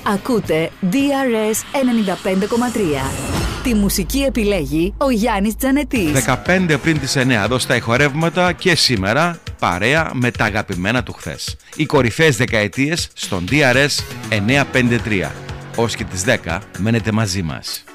Ακούτε DRS 95,3. Τη μουσική επιλέγει ο Γιάννης Τζανετής. 15 πριν τις 9 εδώ στα ηχορεύματα και σήμερα παρέα με τα αγαπημένα του χθες. Οι κορυφαίες δεκαετίες στον DRS 953. Ως και τις 10 μένετε μαζί μας.